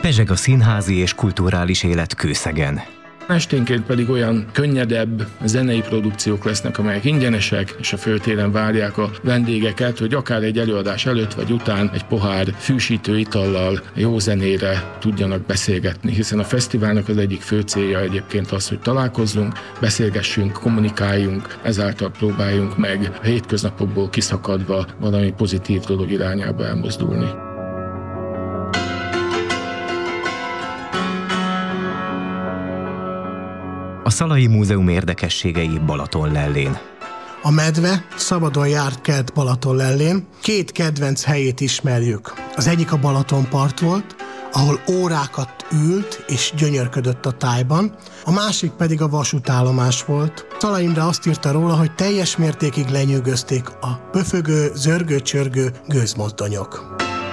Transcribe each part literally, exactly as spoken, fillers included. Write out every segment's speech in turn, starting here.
pezseg a színházi és kulturális élet Kőszegen. Esténként pedig olyan könnyedebb zenei produkciók lesznek, amelyek ingyenesek, és a föltéren várják a vendégeket, hogy akár egy előadás előtt vagy után egy pohár fűsítő itallal jó zenére tudjanak beszélgetni, hiszen a fesztiválnak az egyik fő célja egyébként az, hogy találkozzunk, beszélgessünk, kommunikáljunk, ezáltal próbáljunk meg a hétköznapokból kiszakadva valami pozitív dolog irányába elmozdulni. A Szalai Múzeum érdekességei Balatonlellén. A medve szabadon járt kert Balatonlellén. Két kedvenc helyét ismerjük. Az egyik a Balatonpart volt, ahol órákat ült és gyönyörködött a tájban, a másik pedig a vasútállomás volt. Szalai Imre azt írta róla, hogy teljes mértékig lenyűgözték a pöfögő, zörgő-csörgő gőzmozdonyok.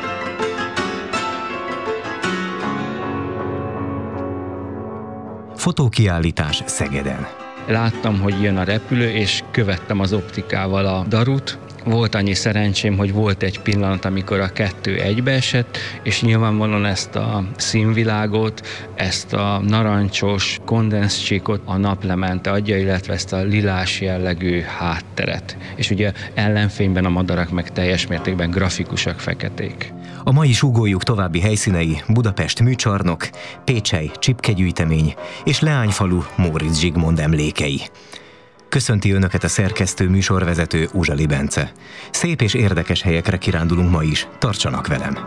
Fotókiállítás Szegeden. Láttam, hogy jön a repülő, és követtem az optikával a darut. Volt annyi szerencsém, hogy volt egy pillanat, amikor a kettő egybeesett, és nyilvánvalóan ezt a színvilágot, ezt a narancsos kondenszcsíkot a naplemente adja, illetve ezt a lilás jellegű hátteret. És ugye ellenfényben a madarak meg teljes mértékben grafikusak, feketék. A mai sugójuk további helyszínei Budapest műcsarnok, Pécsely csipkegyűjtemény és Leányfalu Móricz Zsigmond emlékei. Köszönti Önöket a szerkesztő műsorvezető Uzsali Bence. Szép és érdekes helyekre kirándulunk ma is, tartsanak velem!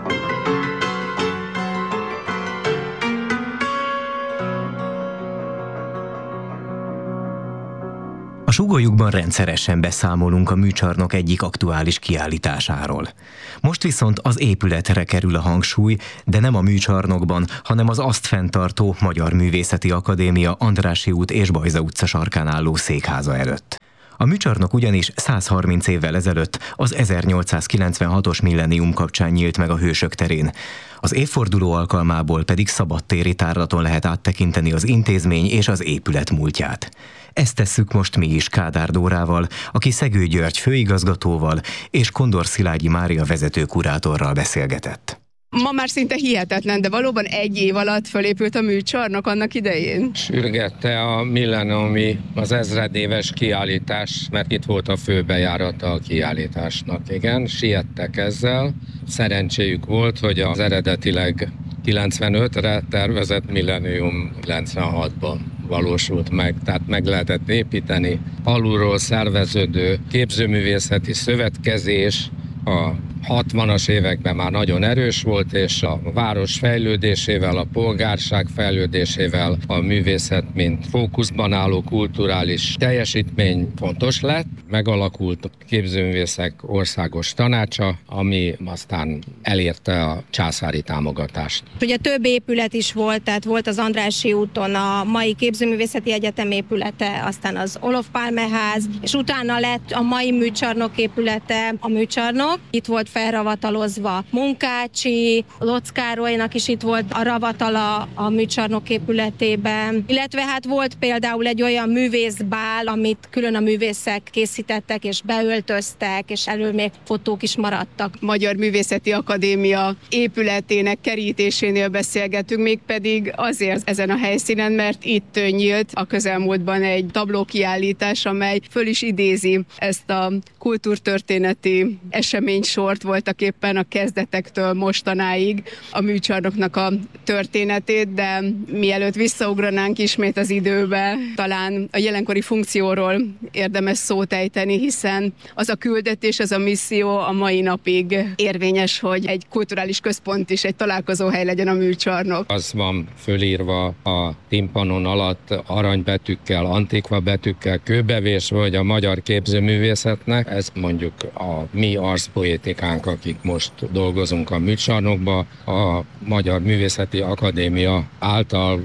A sugójukban rendszeresen beszámolunk a műcsarnok egyik aktuális kiállításáról. Most viszont az épületre kerül a hangsúly, de nem a műcsarnokban, hanem az azt fenntartó Magyar Művészeti Akadémia Andrássy út és Bajza utca sarkán álló székháza előtt. A műcsarnok ugyanis száz harminc évvel ezelőtt az ezernyolcszázkilencvenhatos millennium kapcsán nyílt meg a Hősök terén. Az évforduló alkalmából pedig szabadtéri tárlaton lehet áttekinteni az intézmény és az épület múltját. Ezt tesszük most mi is Kádár Dórával, aki Szegő György főigazgatóval és Kondor Szilágyi Mária vezető kurátorral beszélgetett. Ma már szinte hihetetlen, de valóban egy év alatt fölépült a műcsarnok annak idején? Sürgette a millenniumi, az ezredéves kiállítás, mert itt volt a főbejárata a kiállításnak. Igen, siettek ezzel. Szerencséjük volt, hogy az eredetileg kilencvenötre tervezett millennium kilencvenhatban valósult meg, tehát meg lehetett építeni. Alulról szerveződő képzőművészeti szövetkezés a hatvanas években már nagyon erős volt, és a város fejlődésével, a polgárság fejlődésével a művészet, mint fókuszban álló kulturális teljesítmény fontos lett. Megalakult a képzőművészek országos tanácsa, ami aztán elérte a császári támogatást. Ugye több épület is volt, tehát volt az Andrássy úton a mai Képzőművészeti Egyetem épülete, aztán az Olof Palme ház, és utána lett a mai műcsarnok épülete, a műcsarnok. Itt volt felravatalozva Munkácsi, Locz Károlynak is itt volt a ravatala a műcsarnok épületében, illetve hát volt például egy olyan művészbál, amit külön a művészek készítettek és beöltöztek, és elől még fotók is maradtak. Magyar Művészeti Akadémia épületének kerítésénél beszélgetünk, mégpedig azért ezen a helyszínen, mert itt nyílt a közelmúltban egy tablókiállítás, amely föl is idézi ezt a kultúrtörténeti eseménysort, voltak éppen a kezdetektől mostanáig a műcsarnoknak a történetét, de mielőtt visszaugranánk ismét az időbe, talán a jelenkori funkcióról érdemes szót ejteni, hiszen az a küldetés, az a misszió a mai napig érvényes, hogy egy kulturális központ is, egy találkozóhely legyen a műcsarnok. Az van fölírva a timpanon alatt aranybetűkkel, antikva betűkkel, kőbevésve, hogy a magyar képzőművészetnek, ez mondjuk a mi arszpoétikánk, akik most dolgozunk a műcsarnokba, a Magyar Művészeti Akadémia által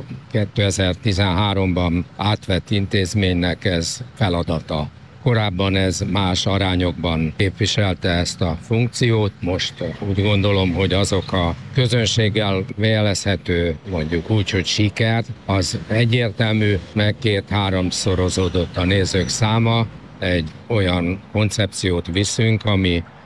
kétezer-tizenháromban átvett intézménynek ez feladata. Korábban ez más arányokban képviselte ezt a funkciót, most úgy gondolom, hogy azok a közönséggel vélezhető, mondjuk úgy, hogy siker, az egyértelmű, meg két-háromszorozódott a nézők száma, egy olyan koncepciót viszünk, ami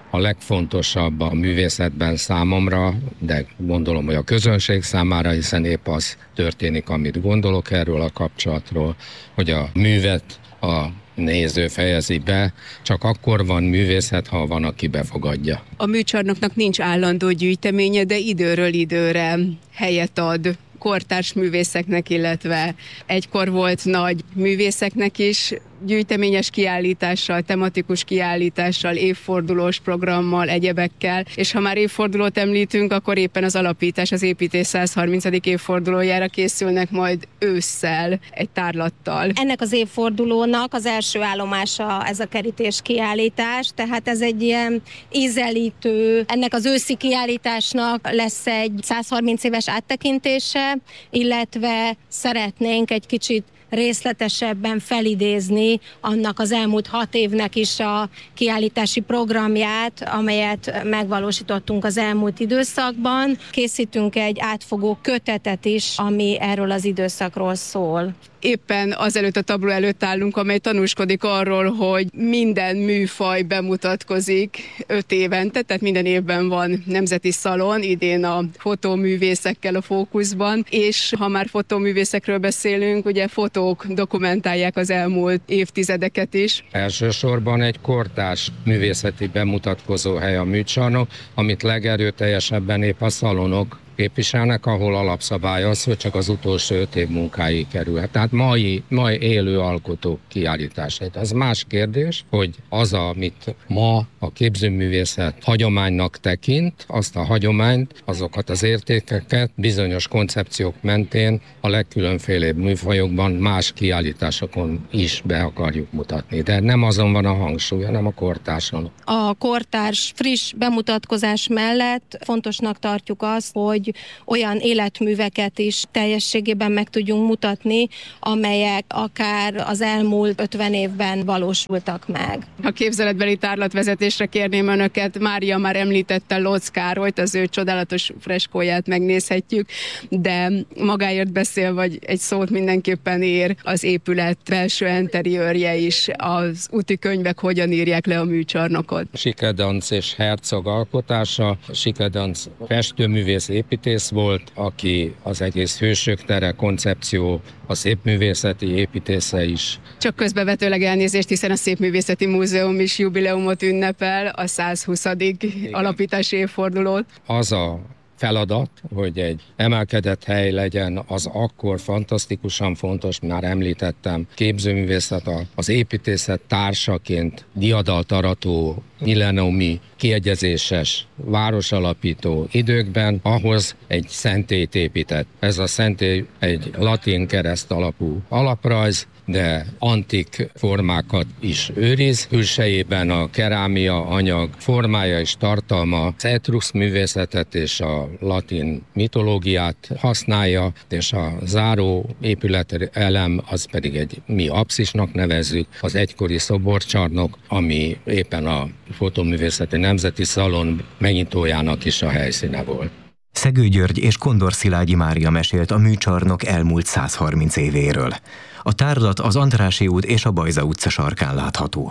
a legfontosabb a művészetben számomra, de gondolom, hogy a közönség számára, hiszen épp az történik, amit gondolok erről a kapcsolatról, hogy a művet a néző fejezi be, csak akkor van művészet, ha van, aki befogadja. A műcsarnoknak nincs állandó gyűjteménye, de időről időre helyet ad kortárs művészeknek, illetve egykor volt nagy művészeknek is gyűjteményes kiállítással, tematikus kiállítással, évfordulós programmal, egyebekkel, és ha már évfordulót említünk, akkor éppen az alapítás, az építés százharmincadik évfordulójára készülnek majd ősszel egy tárlattal. Ennek az évfordulónak az első állomása ez a kerítés kiállítás, tehát ez egy ilyen ízelítő, ennek az őszi kiállításnak lesz egy százharminc éves áttekintése, illetve szeretnénk egy kicsit részletesebben felidézni annak az elmúlt hat évnek is a kiállítási programját, amelyet megvalósítottunk az elmúlt időszakban. Készítünk egy átfogó kötetet is, ami erről az időszakról szól. Éppen azelőtt a tabló előtt állunk, amely tanúskodik arról, hogy minden műfaj bemutatkozik öt évente, tehát minden évben van nemzeti szalon, idén a fotóművészekkel a fókuszban, és ha már fotóművészekről beszélünk, ugye fotók dokumentálják az elmúlt évtizedeket is. Elsősorban egy kortárs művészeti bemutatkozó hely a műcsarnok, amit legerőteljesebben épp a szalonok képviselnek, ahol alapszabály az, hogy csak az utolsó öt év munkái kerülhet. Tehát mai, mai élő alkotók kiállításait. Az más kérdés, hogy az, amit ma a képzőművészet hagyománynak tekint, azt a hagyományt, azokat az értékeket bizonyos koncepciók mentén a legkülönfélébb műfajokban más kiállításokon is be akarjuk mutatni. De nem azon van a hangsúly, hanem a kortárson. A kortárs friss bemutatkozás mellett fontosnak tartjuk azt, hogy olyan életműveket is teljességében meg tudjunk mutatni, amelyek akár az elmúlt ötven évben valósultak meg. A képzeletbeli tárlatvezetésre kérném önöket, Mária már említette Lócz Károlyt, az ő csodálatos freskóját megnézhetjük, de magáért beszél, vagy egy szót mindenképpen ér az épület belső enteriőrje is, az úti könyvek hogyan írják le a műcsarnokot. Sikedanc és Herzog alkotása. Sikedanc festőművész, építész volt, aki az egész Hősök tere koncepció, a szépművészeti építésze is. Csak közbevetőleg elnézést, hiszen a Szépművészeti Múzeum is jubileumot ünnepel, a százhuszadik Igen. alapítási évfordulót. Az a feladat, hogy egy emelkedett hely legyen, az akkor fantasztikusan fontos, már említettem, képzőművészet, az építészet társaként diadalt arató, millenniumi kiegyezéses városalapító időkben, ahhoz egy szentélyt épített. Ez a szentély egy latin kereszt alapú alaprajz, de antik formákat is őriz. Külsejében a kerámia anyag formája és tartalma az etrusz művészetet és a latin mitológiát használja, és a záró épület elem az pedig egy mi apszisnak nevezzük, az egykori szoborcsarnok, ami éppen a Fotóművészeti Nemzeti Szalon megnyitójának is a helyszíne volt. Szegő György és Kondor Szilágyi Mária mesélt a műcsarnok elmúlt százharminc évéről. A tárlat az Andrássy út és a Bajza utca sarkán látható.